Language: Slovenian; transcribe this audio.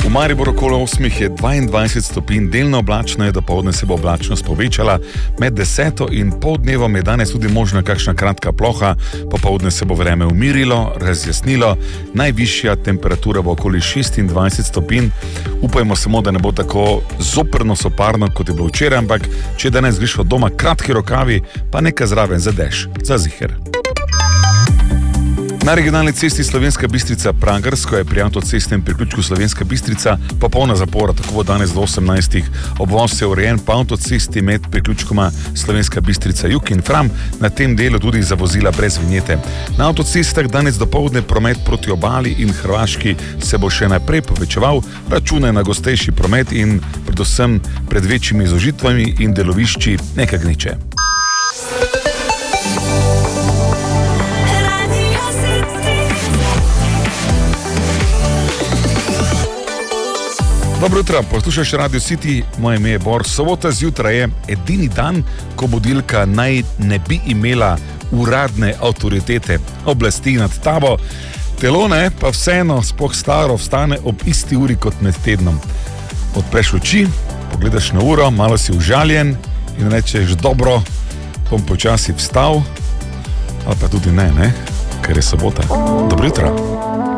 V Mariboru okoli 8 je 22 stopinj, delno oblačno je, dopoldne se bo oblačnost povečala, med 10 in pol dnevom je danes tudi možna kakšna kratka ploha, popoldne se bo vreme umirilo, razjasnilo, najvišja temperatura bo okoli 26 stopinj, upajmo samo, da ne bo tako zoprno soparno, kot je bilo včeraj, ampak če danes greš od doma kratki rokavi, pa nekaj zraven za dež, za ziher. Na regionalni cesti Slovenska Bistrica-Pragersko je pri avtocestnem priključku Slovenska Bistrica popolna zapora, tako bo danes do 18. Obvoz je urejen po avtocesti med priključkoma Slovenska Bistrica-Jug in Fram, na tem delu tudi za vozila brez vinjete. Na avtocestah danes dopoldne promet proti obali in Hrvaški se bo še naprej povečeval, računaj na gostejši promet in predvsem pred večjimi zožitvami in delovišči nekaj gneče. Dobro jutro, poslušaš Radio City, moje ime je Bor. Sobota zjutraj je edini dan, ko budilka naj ne bi imela uradne avtoritete oblasti nad tabo. Telo ne, pa vseeno sploh staro vstane ob isti uri kot med tednom. Odpreš oči, pogledaš na uro, malo si užaljen in rečeš, dobro, bom počasi vstal, ali pa tudi ne, ker je sobota. Dobro jutro.